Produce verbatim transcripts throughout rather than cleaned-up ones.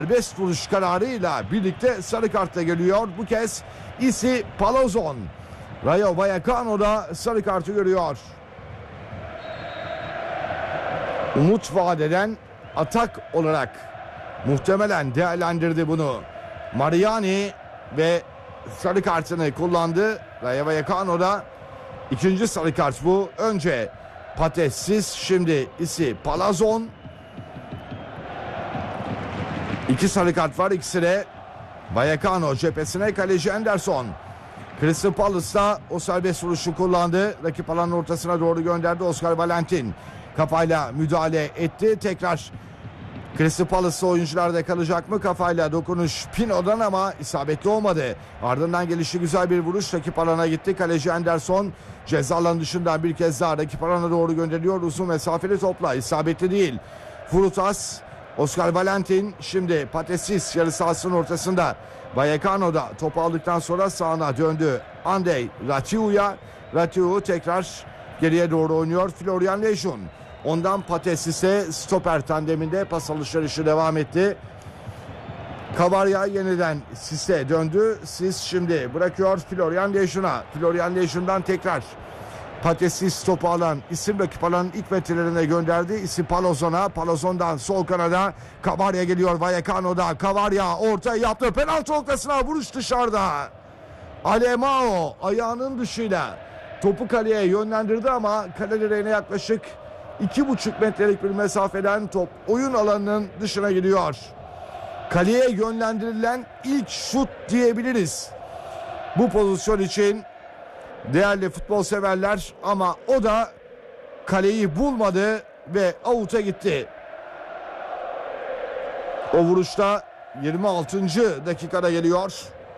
Serbest vuruş kararıyla birlikte sarı kartla geliyor. Bu kez Isi Palazon. Rayo Vallecano da sarı kartı görüyor. Umut vadeden atak olarak muhtemelen değerlendirdi bunu Mariani ve sarı kartını kullandı. Rayo Vallecano da ikinci sarı kart bu. Önce Patesis, şimdi Isi Palazon. İki sarı kart var, ikisi de Vallecano cephesine. Kaleci Anderson. Crystal Palace'da o serbest vuruşu kullandı. Rakip alanın ortasına doğru gönderdi. Oscar Valentin kafayla müdahale etti. Tekrar Crystal Palace oyuncularda kalacak mı? Kafayla dokunuş Pino'dan ama isabetli olmadı. Ardından gelişi güzel bir vuruş. Rakip alana gitti. Kaleci Anderson ceza alanı dışından bir kez daha rakip alana doğru gönderiyor. Uzun mesafeli topla. İsabetli değil. Furutas, Oscar Valentin, şimdi Patesis yarı sahasının ortasında. Vallecano da topu aldıktan sonra sağına döndü. Andrei Ratiu'ya. Ratiu tekrar geriye doğru oynuyor. Florian Lejeune. Ondan Patesis'e stoper tandeminde pas alışverişi devam etti. Kavarya yeniden Sis'e döndü. Sis şimdi bırakıyor Florian Lejeune'a. Florian Lejeune'dan tekrar Patesis topu alan isim rakip alanın ilk metrelerine gönderdi. İsim Palazon'a. Palazon'dan sol kanada Kavarya geliyor. Vallecano'da Kavarya orta yaptı. Penaltı noktasına vuruş dışarıda. Alemao ayağının dışıyla topu kaleye yönlendirdi ama kale direğine yaklaşık iki buçuk metrelik bir mesafeden top oyun alanının dışına gidiyor. Kaleye yönlendirilen ilk şut diyebiliriz bu pozisyon için değerli futbol severler, ama o da kaleyi bulmadı ve out'a gitti. O vuruşta yirmi altıncı dakikada geliyor.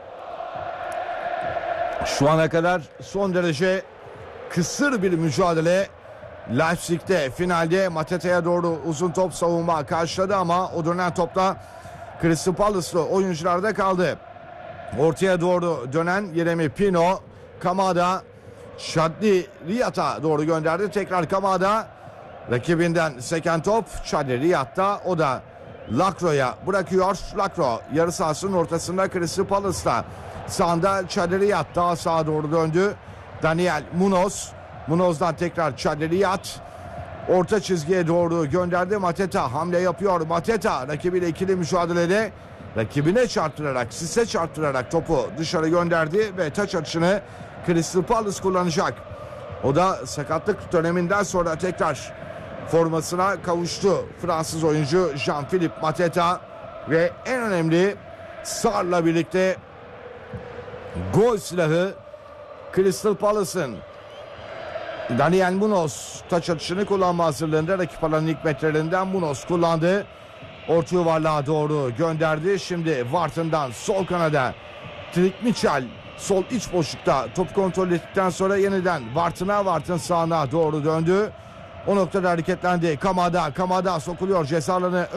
Şu ana kadar son derece kısır bir mücadele. Leipzig'te finalde Matete'ye doğru uzun top savunma karşıladı ama o dönen topla Crystal Palace'lı oyuncularda kaldı. Ortaya doğru dönen Yeremi Pino, Kamada Chadli Riyad'a doğru gönderdi. Tekrar Kamada rakibinden seken top Chadli Riyad'da, o da Lacroix'a bırakıyor. Lacroix yarı sahasının ortasında Crystal Palace'da. Sağında Chadli Riyad daha sağa doğru döndü. Daniel Munoz. Munoz'dan tekrar Chadli Riyad orta çizgiye doğru gönderdi. Mateta hamle yapıyor. Mateta rakibiyle ikili mücadelede rakibine çarptırarak, Sis'e çarptırarak topu dışarı gönderdi ve taç atışını Crystal Palace kullanacak. O da sakatlık döneminden sonra tekrar formasına kavuştu Fransız oyuncu Jean-Philippe Mateta ve en önemli Sar'la birlikte gol silahı Crystal Palace'ın. Daniel Munoz taç atışını kullanma hazırlığında. Rakip alanın ilk metrelerinden Munoz kullandı. Orta yuvarlığa doğru gönderdi. Şimdi Wharton'dan sol kanada Trik Mitchell sol iç boşlukta top kontrol ettikten sonra yeniden Wharton'a, Wharton sağına doğru döndü. O noktada hareketlendi. Kamada, Kamada sokuluyor ceza alanı.